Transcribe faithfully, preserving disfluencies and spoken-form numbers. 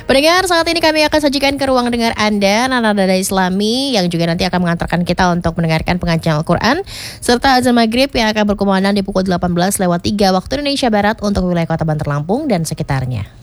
Pendengar, saat ini kami akan sajikan ke ruang dengar Anda nada-nada Islami yang juga nanti akan mengantarkan kita untuk mendengarkan pengajian Al-Quran serta azan maghrib yang akan berkumandang di pukul delapan belas lewat tiga waktu Indonesia Barat untuk wilayah Kota Bantar Lampung dan sekitarnya.